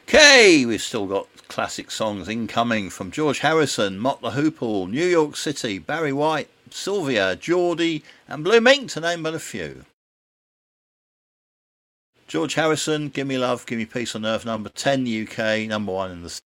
Okay, we've still got classic songs incoming from George Harrison, Mott the Hoople, New York City, Barry White, Sylvia, Geordie, and Blue Mink, to name but a few. George Harrison, Give Me Love, Give Me Peace on Earth, number 10 UK, number 1 in the